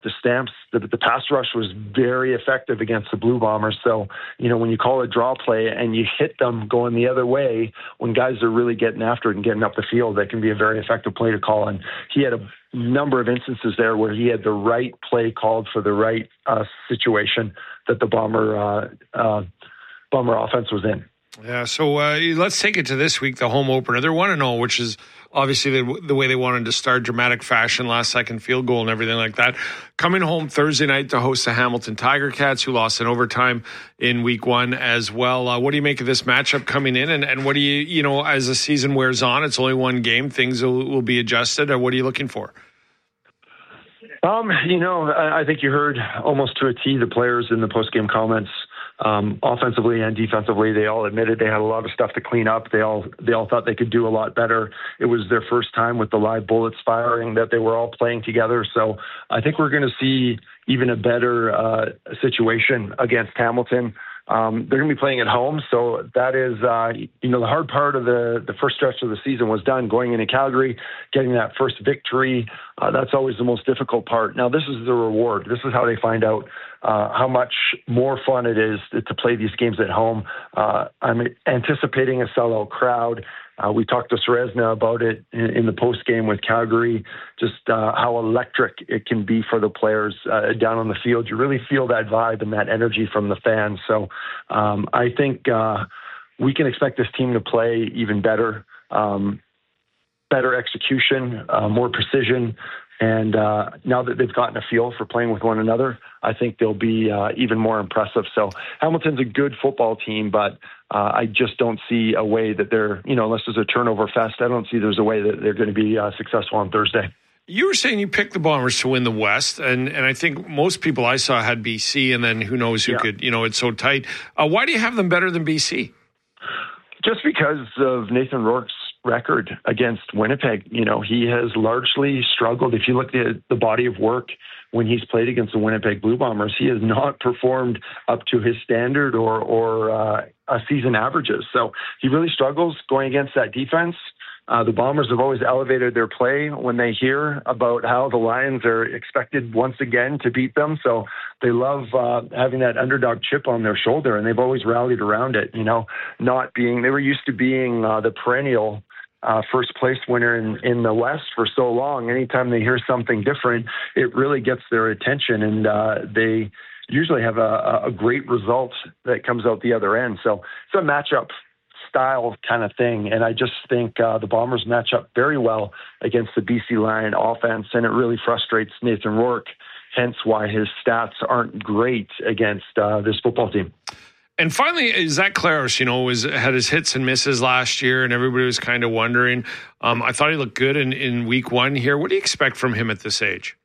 the Stamps, the pass rush was very effective against the Blue Bombers. So, when you call a draw play and you hit them going the other way, when guys are really getting after it and getting up the field, that can be a very effective play to call. And he had a number of instances there where he had the right play called for the right situation that the Bomber offense was in. Yeah, so let's take it to this week, the home opener. They're 1-0, which is obviously the way they wanted to start, dramatic fashion, last-second field goal and everything like that. Coming home Thursday night to host the Hamilton Tiger Cats, who lost in overtime in week 1 as well. What do you make of this matchup coming in? And what do you, as the season wears on, it's only one game, things will be adjusted. What are you looking for? I think you heard almost to a T the players in the post-game comments. Offensively and defensively, they all admitted they had a lot of stuff to clean up. They all thought they could do a lot better. It was their first time with the live bullets firing that they were all playing together. So I think we're going to see even a better situation against Hamilton. They're going to be playing at home, so that is, the hard part of the first stretch of the season was done, going into Calgary, getting that first victory. That's always the most difficult part. Now, this is the reward. This is how they find out how much more fun it is to play these games at home. I'm anticipating a sellout crowd. We talked to Serezna about it in the post game with Calgary, just how electric it can be for the players down on the field. You really feel that vibe and that energy from the fans. So I think we can expect this team to play even better, better execution, more precision. And now that they've gotten a feel for playing with one another, I think they'll be even more impressive. So Hamilton's a good football team, but I just don't see a way that they're, unless there's a turnover fest, I don't see there's a way that they're going to be successful on Thursday. You were saying you picked the Bombers to win the West, and I think most people I saw had BC, and then who knows who could, it's so tight. Why do you have them better than BC? Just because of Nathan Rourke's record against Winnipeg. He has largely struggled. If you look at the body of work when he's played against the Winnipeg Blue Bombers, he has not performed up to his standard or season averages. So he really struggles going against that defense. The Bombers have always elevated their play when they hear about how the Lions are expected once again to beat them. So they love having that underdog chip on their shoulder, and they've always rallied around it. They were used to being the perennial first place winner in the West for so long. Anytime they hear something different, it really gets their attention, and they usually have a great result that comes out the other end. So it's a matchup style kind of thing, and I just think the Bombers match up very well against the BC Lion offense, and it really frustrates Nathan Rourke, hence why his stats aren't great against this football team. And finally, Zach Collaros, had his hits and misses last year, and everybody was kind of wondering. I thought he looked good in week 1 here. What do you expect from him at this age?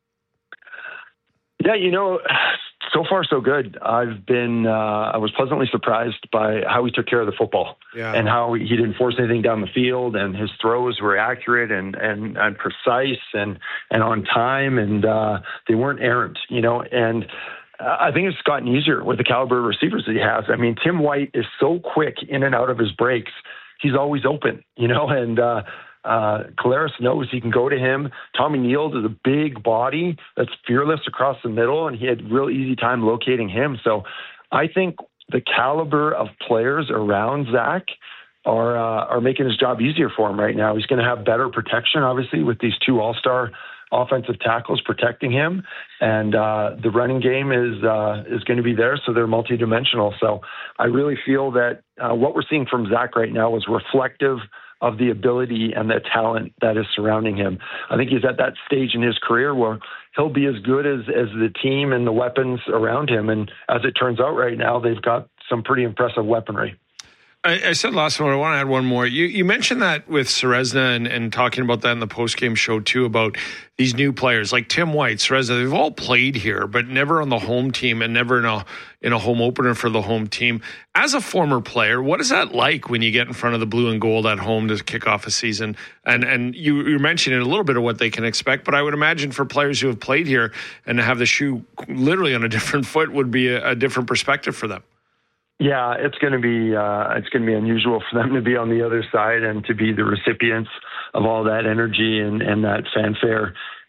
Yeah, so far so good. I was pleasantly surprised by how he took care of the football and how he didn't force anything down the field, and his throws were accurate and precise and on time, and they weren't errant, and I think it's gotten easier with the caliber of receivers that he has. I mean, Tim White is so quick in and out of his breaks. He's always open, and Collaros knows he can go to him. Tommy Nield is a big body that's fearless across the middle, and he had real easy time locating him. So I think the caliber of players around Zach are making his job easier for him right now. He's going to have better protection, obviously, with these 2 all-star offensive tackles protecting him, and the running game is going to be there, so they're multidimensional. So I really feel that what we're seeing from Zach right now is reflective of the ability and the talent that is surrounding him. I think he's at that stage in his career where he'll be as good as the team and the weapons around him, and as it turns out right now, they've got some pretty impressive weaponry. I said last one, I want to add one more. You mentioned that with Serezna and talking about that in the postgame show too, about these new players like Tim White, Serezna, they've all played here, but never on the home team and never in a home opener for the home team. As a former player, what is that like when you get in front of the blue and gold at home to kick off a season? And you mentioned a little bit of what they can expect, but I would imagine for players who have played here and to have the shoe literally on a different foot would be a different perspective for them. Yeah, it's going to be unusual for them to be on the other side and to be the recipients of all that energy and that fanfare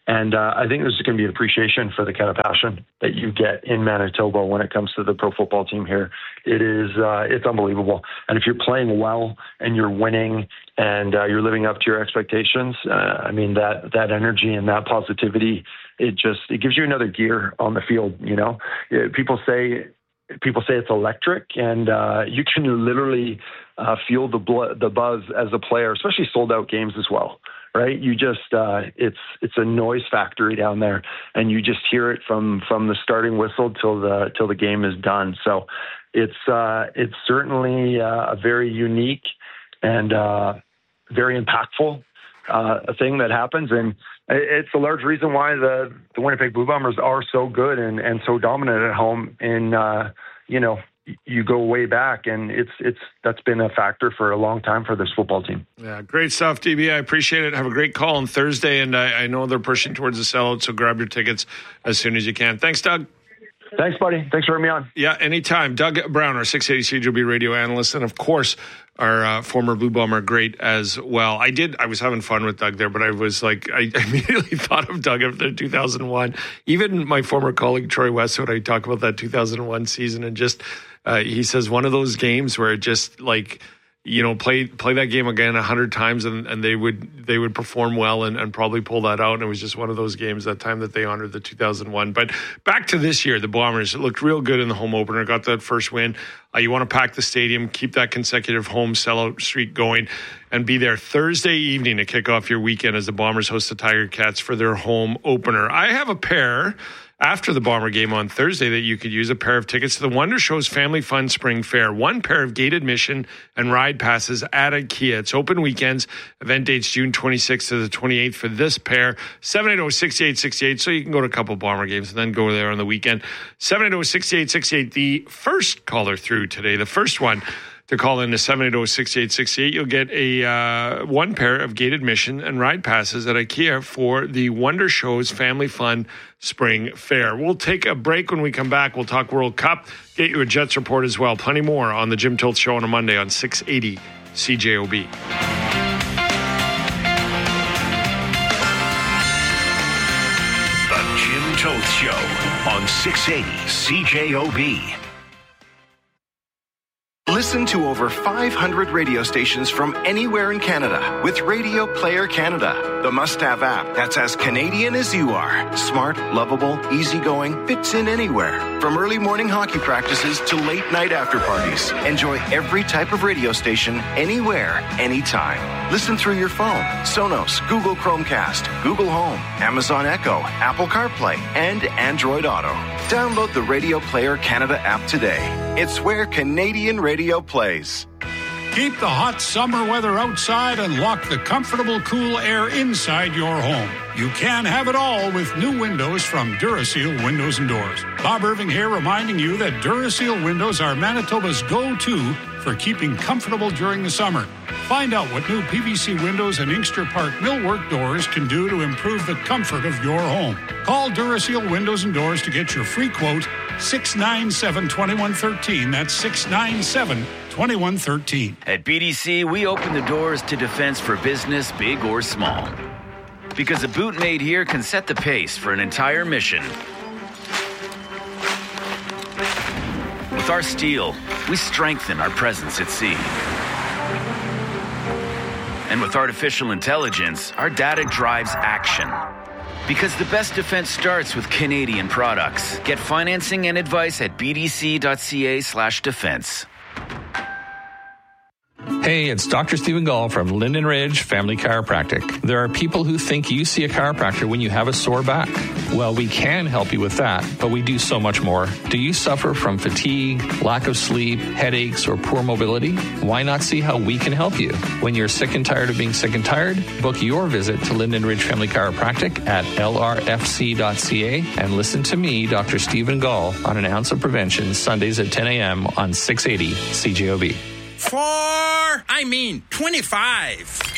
And I think there's going to be an appreciation for the kind of passion that you get in Manitoba when it comes to the pro football team here. It's unbelievable. And if you're playing well and you're winning and you're living up to your expectations, I mean, that energy and that positivity, it gives you another gear on the field. You know, people say it's electric, and you can literally feel the buzz as a player, especially sold out games as well. Right, you just it's a noise factory down there, and you just hear it from the starting whistle till the game is done. So it's certainly a very unique and very impactful thing that happens, and it's a large reason why the Winnipeg Blue Bombers are so good and so dominant at home. You go way back, and that's been a factor for a long time for this football team. Yeah, great stuff, DB. I appreciate it. Have a great call on Thursday, and I know they're pushing towards the sellout, so grab your tickets as soon as you can. Thanks, Doug. Thanks, buddy. Thanks for having me on. Yeah, anytime. Doug Brown, our 680 CJOB radio analyst, and of course, our former Blue Bomber great as well. I was having fun with Doug there, but I was like, I immediately thought of Doug after 2001. Even my former colleague Troy Westwood, I talk about that 2001 season, and just he says one of those games where it just like, you know, play that game again 100 times and they would perform well and probably pull that out. And it was just one of those games that time that they honored the 2001. But back to this year, the Bombers looked real good in the home opener, got that first win. You want to pack the stadium, keep that consecutive home sellout streak going, and be there Thursday evening to kick off your weekend as the Bombers host the Tiger Cats for their home opener. I have a pair after the Bomber game on Thursday that you could use, a pair of tickets to the Wonder Show's Family Fun Spring Fair. One pair of gate admission and ride passes at IKEA. It's open weekends. Event dates June 26th to the 28th for this pair. 780-6868, so you can go to a couple Bomber games and then go there on the weekend. 780-6868, the first caller through today, the first one to call in to 780-6868. You'll get a one pair of gate admission and ride passes at IKEA for the Wonder Show's Family Fun Spring Fair. We'll take a break. When we come back, we'll talk World Cup, get you a Jets report as well. Plenty more on the Jim Tilts Show on a Monday on 680 CJOB. The Jim Tilts Show on 680 CJOB. Listen to over 500 radio stations from anywhere in Canada with Radio Player Canada, the must-have app that's as Canadian as you are. Smart, lovable, easygoing, fits in anywhere. From early morning hockey practices to late night after parties. Enjoy every type of radio station, anywhere, anytime. Listen through your phone, Sonos, Google Chromecast, Google Home, Amazon Echo, Apple CarPlay, and Android Auto. Download the Radio Player Canada app today. It's where Canadian radio plays. Keep the hot summer weather outside and lock the comfortable, cool air inside your home. You can have it all with new windows from Duraseal Windows and Doors. Bob Irving here, reminding you that Duraseal windows are Manitoba's go-to for keeping comfortable during the summer. Find out what new PVC windows and Inkster Park millwork doors can do to improve the comfort of your home. Call Duraseal Windows and Doors to get your free quote, 697-2113. That's 697-2113. At BDC, we open the doors to defense for business, big or small. Because a boot made here can set the pace for an entire mission. With our steel, we strengthen our presence at sea. And with artificial intelligence, our data drives action. Because the best defense starts with Canadian products. Get financing and advice at bdc.ca/defense. Hey, it's Dr. Stephen Gall from Linden Ridge Family Chiropractic. There are people who think you see a chiropractor when you have a sore back. Well, we can help you with that, but we do so much more. Do you suffer from fatigue, lack of sleep, headaches, or poor mobility? Why not see how we can help you? When you're sick and tired of being sick and tired, book your visit to Linden Ridge Family Chiropractic at lrfc.ca and listen to me, Dr. Stephen Gall, on An Ounce of Prevention, Sundays at 10 a.m. on 680 CJOB. 25.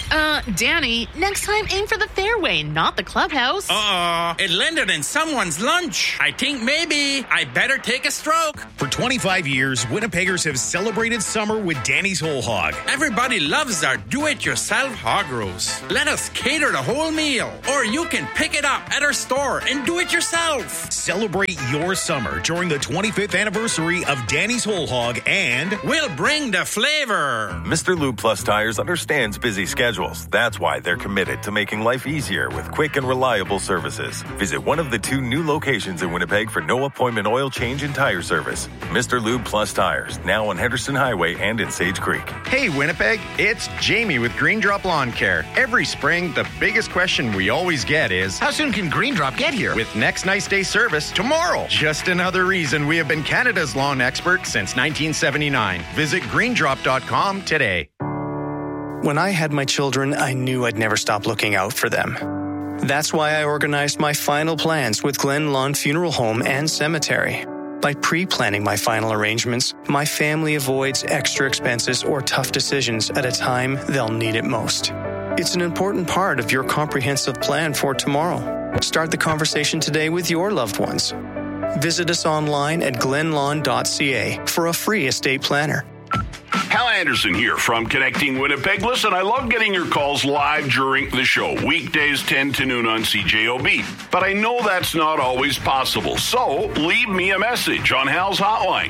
Danny, next time aim for the fairway, not the clubhouse. It landed in someone's lunch. I think maybe I better take a stroke. For 25 years, Winnipeggers have celebrated summer with Danny's Whole Hog. Everybody loves our do-it-yourself hog roast. Let us cater the whole meal, or you can pick it up at our store and do it yourself. Celebrate your summer during the 25th anniversary of Danny's Whole Hog, and we'll bring the flavor. Mr. Lube Plus Tires understands busy schedules. That's why they're committed to making life easier with quick and reliable services. Visit one of the 2 new locations in Winnipeg for no appointment oil change and tire service. Mr. Lube Plus Tires, now on Henderson Highway and in Sage Creek. Hey Winnipeg, it's Jamie with Green Drop Lawn Care. Every spring, the biggest question we always get is, how soon can Green Drop get here? With next nice day service tomorrow. Just another reason we have been Canada's lawn expert since 1979. Visit greendrop.com today. When I had my children, I knew I'd never stop looking out for them. That's why I organized my final plans with Glen Lawn Funeral Home and Cemetery. By pre-planning my final arrangements, my family avoids extra expenses or tough decisions at a time they'll need it most. It's an important part of your comprehensive plan for tomorrow. Start the conversation today with your loved ones. Visit us online at glenlawn.ca for a free estate planner. Hal Anderson here from Connecting Winnipeg. Listen, I love getting your calls live during the show, weekdays 10 to noon on CJOB. But I know that's not always possible. So leave me a message on Hal's hotline,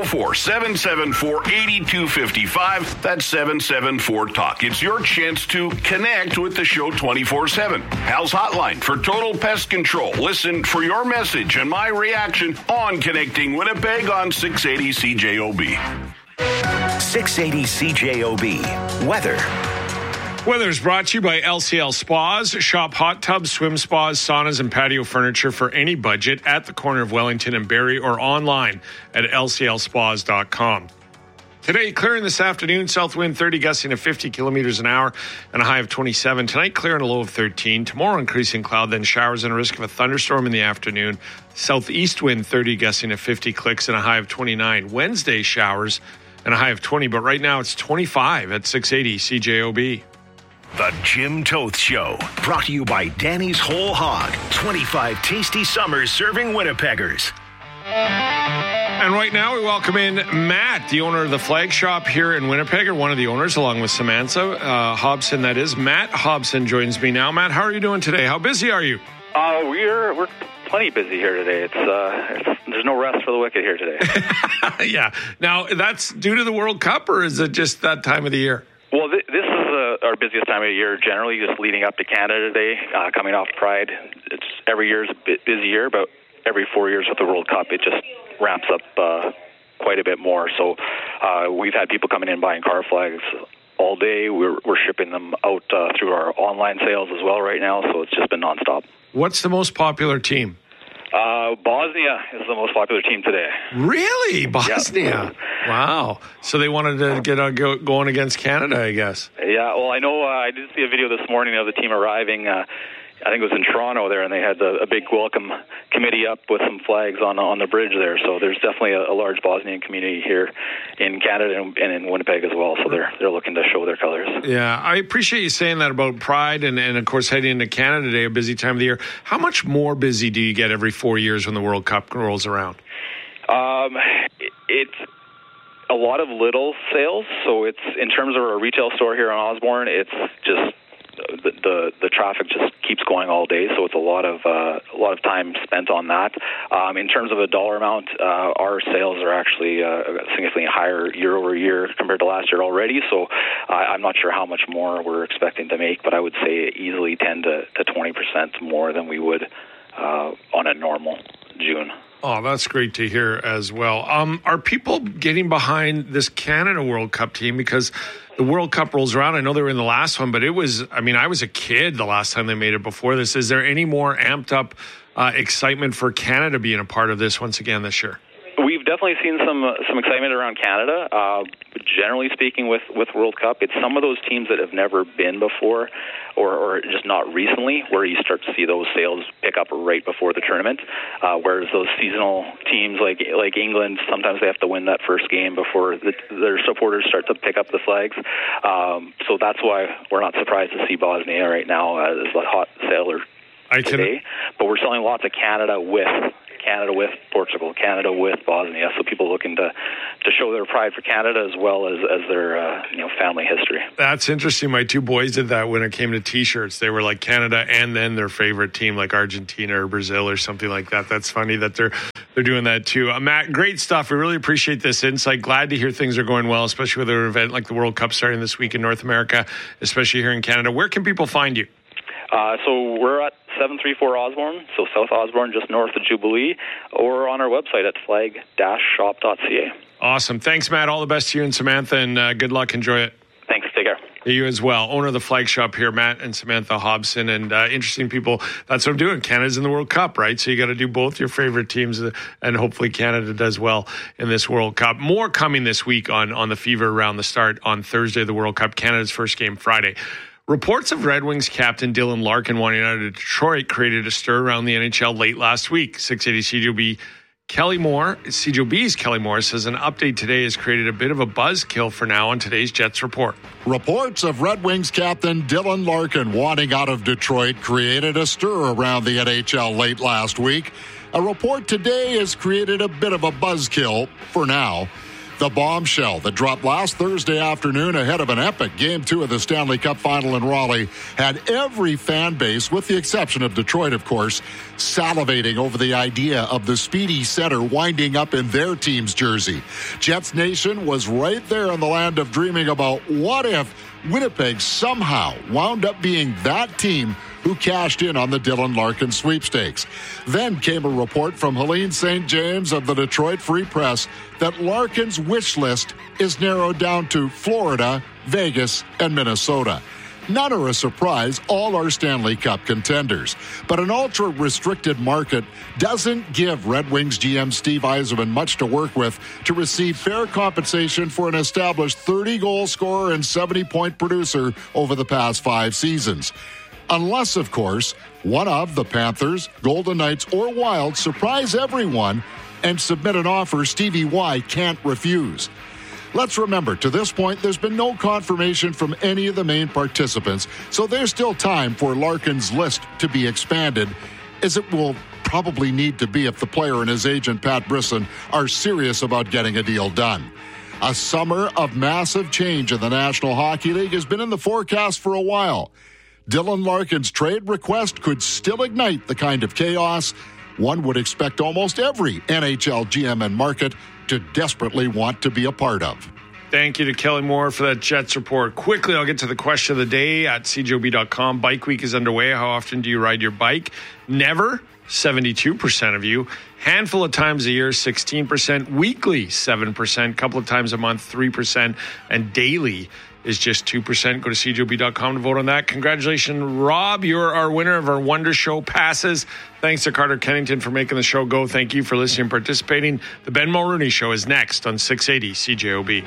204-774-8255. That's 774-TALK. It's your chance to connect with the show 24/7. Hal's hotline for total pest control. Listen for your message and my reaction on Connecting Winnipeg on 680 CJOB. 680 CJOB. Weather. Weather is brought to you by LCL Spas. Shop hot tubs, swim spas, saunas, and patio furniture for any budget at the corner of Wellington and Barrie or online at lclspas.com. Today, clearing this afternoon, south wind 30 gusting to 50 kilometers an hour and a high of 27. Tonight, clear and a low of 13. Tomorrow, increasing cloud, then showers and a risk of a thunderstorm in the afternoon. Southeast wind 30 gusting to 50 clicks and a high of 29. Wednesday, showers and a high of 20. But right now, it's 25 at 680 CJOB. The Jim Toth Show, brought to you by Danny's Whole Hog. 25 tasty summers serving Winnipeggers. And right now, we welcome in Matt, the owner of the Flag Shop here in Winnipeg, or one of the owners, along with Samantha Hobson, that is. Matt Hobson joins me now. Matt, how are you doing today? How busy are you? We're plenty busy here today. There's no rest for the wicked here today. Yeah. Now, that's due to the World Cup, or is it just that time of the year? Well, this is our busiest time of the year, generally, just leading up to Canada Day, coming off Pride. It's every year is a bit busy year, but every 4 years with the World Cup, it just ramps up quite a bit more. So we've had people coming in buying car flags all day. We're shipping them out through our online sales as well right now, so it's just been nonstop. What's the most popular team? Bosnia is the most popular team today. Really? Bosnia? Yeah. Wow. So they wanted to get going against Canada, I guess. Yeah, well, I know I did see a video this morning of the team arriving. I think it was in Toronto there, and they had a big welcome committee up with some flags on the bridge there. So there's definitely a large Bosnian community here in Canada and in Winnipeg as well. So they're looking to show their colors. Yeah, I appreciate you saying that about Pride and of course, heading into Canada Day, a busy time of the year. How much more busy do you get every 4 years when the World Cup rolls around? It's a lot of little sales. So it's, in terms of our retail store here on Osborne, it's just the traffic just keeps going all day, so it's a lot of time spent on that. In terms of a dollar amount, our sales are actually significantly higher year over year compared to last year already. So I'm not sure how much more we're expecting to make, but I would say easily 10 to 20% more than we would on a normal June. Oh, that's great to hear as well. Are people getting behind this Canada World Cup team? Because the World Cup rolls around. I know they were in the last one, but I was a kid the last time they made it before this. Is there any more amped up excitement for Canada being a part of this once again this year? We've definitely seen some excitement around Canada. generally speaking with World Cup, it's some of those teams that have never been before or just not recently where you start to see those sales pick up right before the tournament, whereas those seasonal teams like England, sometimes they have to win that first game before their supporters start to pick up the flags. So that's why we're not surprised to see Bosnia right now as a hot seller today. But we're selling lots of Canada with Portugal, Canada with Bosnia. So people looking to show their pride for Canada as well as their family history. That's interesting. My two boys did that when it came to T-shirts. They were like Canada and then their favorite team like Argentina or Brazil or something like that. That's funny that they're doing that too. Matt, great stuff. We really appreciate this insight. Glad to hear things are going well, especially with an event like the World Cup starting this week in North America, especially here in Canada. Where can people find you? So we're at 734 Osborne, so South Osborne, just north of Jubilee, or on our website at flag-shop.ca. Awesome. Thanks, Matt. All the best to you and Samantha, and good luck. Enjoy it. Thanks. Take care. You as well. Owner of the Flag Shop here, Matt and Samantha Hobson, and interesting people. That's what I'm doing. Canada's in the World Cup, right? So you got to do both your favorite teams, and hopefully Canada does well in this World Cup. More coming this week on the Fever around the start on Thursday, the World Cup. Canada's first game Friday. Reports of Red Wings captain Dylan Larkin wanting out of Detroit created a stir around the NHL late last week. 680 CJOB's Kelly Moore says an update today has created a bit of a buzzkill for now on today's Jets Report. Reports of Red Wings captain Dylan Larkin wanting out of Detroit created a stir around the NHL late last week. A report today has created a bit of a buzzkill for now. The bombshell that dropped last Thursday afternoon ahead of an epic Game 2 of the Stanley Cup Final in Raleigh had every fan base, with the exception of Detroit, of course, salivating over the idea of the speedy center winding up in their team's jersey. Jets Nation was right there in the land of dreaming about what if Winnipeg somehow wound up being that team who cashed in on the Dylan Larkin sweepstakes. Then came a report from Helene St. James of the Detroit Free Press that Larkin's wish list is narrowed down to Florida, Vegas, and Minnesota. None are a surprise. All are Stanley Cup contenders. But an ultra-restricted market doesn't give Red Wings GM Steve Yzerman much to work with to receive fair compensation for an established 30-goal scorer and 70-point producer over the past 5 seasons. Unless, of course, one of the Panthers, Golden Knights, or Wild surprise everyone and submit an offer Stevie Y can't refuse. Let's remember, to this point, there's been no confirmation from any of the main participants, so there's still time for Larkin's list to be expanded, as it will probably need to be if the player and his agent, Pat Brisson, are serious about getting a deal done. A summer of massive change in the National Hockey League has been in the forecast for a while. Dylan Larkin's trade request could still ignite the kind of chaos one would expect almost every NHL GM and market to desperately want to be a part of. Thank you to Kelly Moore for that Jets Report. Quickly, I'll get to the question of the day at cjob.com. Bike Week is underway. How often do you ride your bike? Never, 72% of you. Handful of times a year, 16%. Weekly, 7%. Couple of times a month, 3%. And daily is just 2%. Go to cjob.com to vote on that. Congratulations, Rob. You're our winner of our Wonder Show passes. Thanks to Carter Kennington for making the show go. Thank you for listening and participating. The Ben Mulrooney Show is next on 680 CJOB.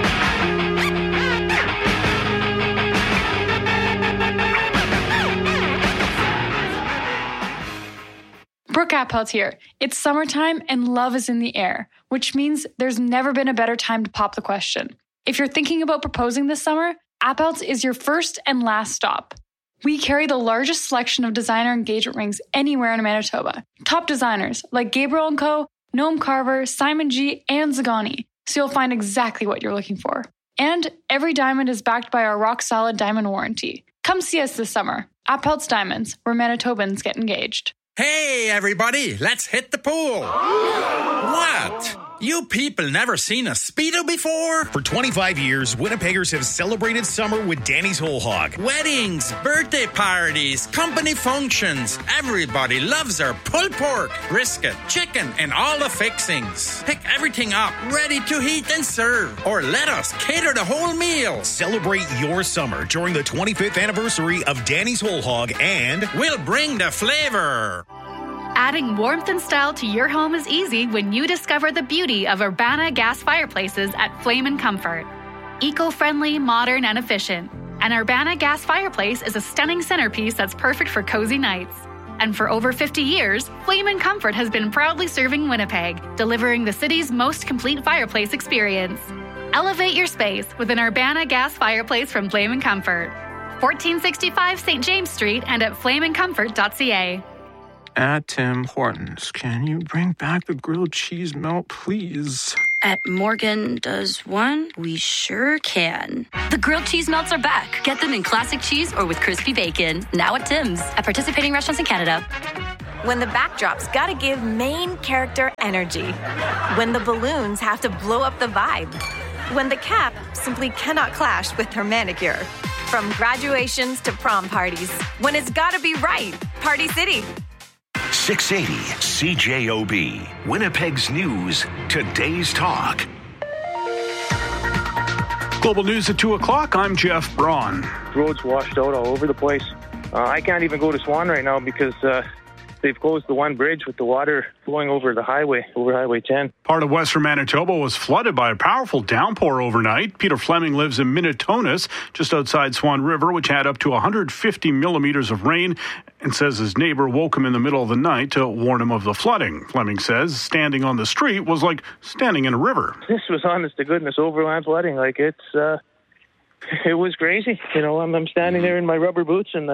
Brooke Appelt here. It's summertime and love is in the air, which means there's never been a better time to pop the question. If you're thinking about proposing this summer, Appelt's is your first and last stop. We carry the largest selection of designer engagement rings anywhere in Manitoba. Top designers like Gabriel & Co., Noam Carver, Simon G., and Zagani, so you'll find exactly what you're looking for. And every diamond is backed by our rock-solid diamond warranty. Come see us this summer. Appelt's Diamonds, where Manitobans get engaged. Hey, everybody, let's hit the pool. What? You people never seen a Speedo before? For 25 years, Winnipeggers have celebrated summer with Danny's Whole Hog. Weddings, birthday parties, company functions. Everybody loves our pulled pork, brisket, chicken, and all the fixings. Pick everything up, ready to heat and serve. Or let us cater the whole meal. Celebrate your summer during the 25th anniversary of Danny's Whole Hog, and we'll bring the flavor. Adding warmth and style to your home is easy when you discover the beauty of Urbana gas fireplaces at Flame & Comfort. Eco-friendly, modern, and efficient. An Urbana gas fireplace is a stunning centerpiece that's perfect for cozy nights. And for over 50 years, Flame & Comfort has been proudly serving Winnipeg, delivering the city's most complete fireplace experience. Elevate your space with an Urbana gas fireplace from Flame & Comfort. 1465 St. James Street and at flameandcomfort.ca. At Tim Hortons, can you bring back the grilled cheese melt, please? At Morgan Does One, we sure can. The grilled cheese melts are back. Get them in classic cheese or with crispy bacon. Now at Tim's. At participating restaurants in Canada. When the backdrop's gotta give main character energy. When the balloons have to blow up the vibe. When the cap simply cannot clash with her manicure. From graduations to prom parties. When it's gotta be right. Party City. 680 CJOB, Winnipeg's News, Today's Talk. Global News at 2 o'clock. I'm Jeff Braun. Roads washed out all over the place. I can't even go to Swan right now because they've closed the one bridge with the water flowing over the highway, over Highway 10. Part of western Manitoba was flooded by a powerful downpour overnight. Peter Fleming lives in Minitonas, just outside Swan River, which had up to 150 millimeters of rain, and says his neighbor woke him in the middle of the night to warn him of the flooding. Fleming says standing on the street was like standing in a river. This was honest to goodness overland flooding. Like it was crazy. You know, I'm standing there in my rubber boots and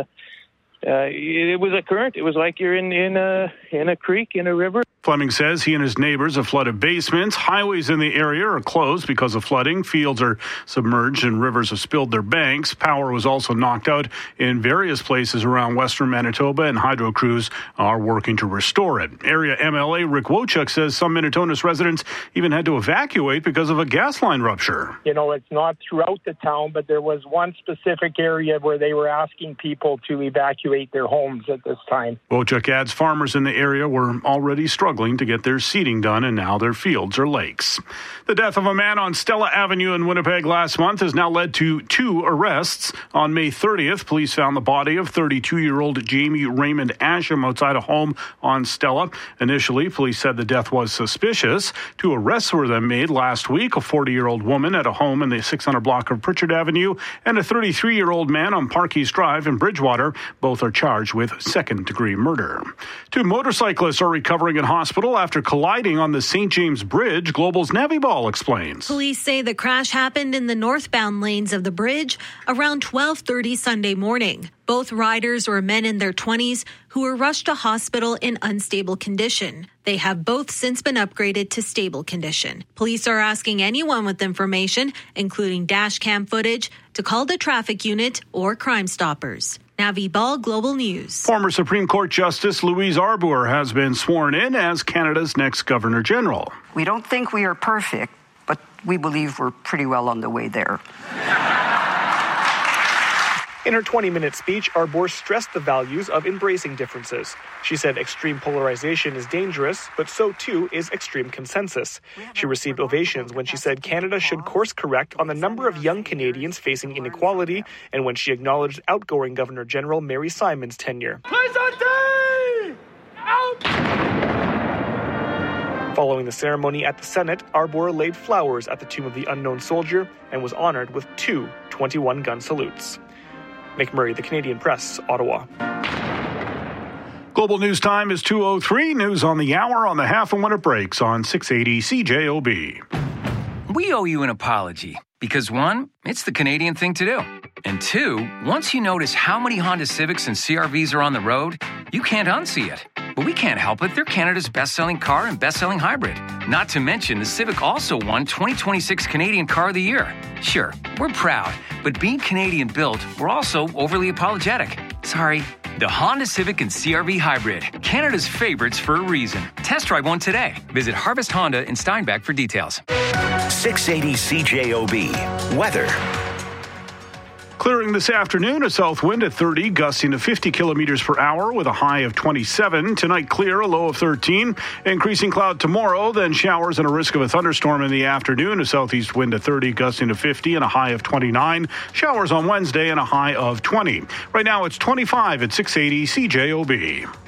it was a current. It was like you're in a creek, in a river. Fleming says he and his neighbors have flooded basements. Highways in the area are closed because of flooding. Fields are submerged and rivers have spilled their banks. Power was also knocked out in various places around western Manitoba, and hydro crews are working to restore it. Area MLA Rick Wojcik says some Minitonas residents even had to evacuate because of a gas line rupture. You know, it's not throughout the town, but there was one specific area where they were asking people to evacuate their homes at this time. Wojcik adds farmers in the area were already struggling to get their seeding done, and now their fields are lakes. The death of a man on Stella Avenue in Winnipeg last month has now led to 2 arrests. On May 30th, police found the body of 32-year-old Jamie Raymond Asham outside a home on Stella. Initially, police said the death was suspicious. 2 arrests were then made last week, a 40-year-old woman at a home in the 600 block of Pritchard Avenue and a 33-year-old man on Park East Drive in Bridgewater. Both are charged with second-degree murder. 2 motorcyclists are recovering in hospital after colliding on the St. James Bridge. Global's Navi Ball explains. Police say the crash happened in the northbound lanes of the bridge around 12:30 Sunday morning. Both riders were men in their 20s who were rushed to hospital in unstable condition. They have both since been upgraded to stable condition. Police are asking anyone with information, including dash cam footage, to call the traffic unit or Crime Stoppers. Navi Ball, Global News. Former Supreme Court Justice Louise Arbour has been sworn in as Canada's next Governor General. We don't think we are perfect, but we believe we're pretty well on the way there. In her 20-minute speech, Arbour stressed the values of embracing differences. She said extreme polarization is dangerous, but so too is extreme consensus. She received ovations when she said Canada should course correct on the number of young Canadians facing inequality, and when she acknowledged outgoing Governor General Mary Simon's tenure. Following the ceremony at the Senate, Arbour laid flowers at the tomb of the unknown soldier and was honored with 2 21-gun salutes. Mick Murray, The Canadian Press, Ottawa. Global News Time is 2:03. News on the hour on the half and when it breaks on 680 CJOB. We owe you an apology because 1, it's the Canadian thing to do. And 2, once you notice how many Honda Civics and CR-Vs are on the road, you can't unsee it. But we can't help it. They're Canada's best-selling car and best-selling hybrid. Not to mention, the Civic also won 2026 Canadian Car of the Year. Sure, we're proud, but being Canadian-built, we're also overly apologetic. Sorry. The Honda Civic and CR-V Hybrid, Canada's favorites for a reason. Test drive one today. Visit Harvest Honda in Steinbach for details. 680 CJOB. Weather. Clearing this afternoon, a south wind at 30, gusting to 50 kilometers per hour with a high of 27. Tonight, clear, a low of 13. Increasing cloud tomorrow, then showers and a risk of a thunderstorm in the afternoon. A southeast wind at 30, gusting to 50 and a high of 29. Showers on Wednesday and a high of 20. Right now, it's 25 at 680 CJOB.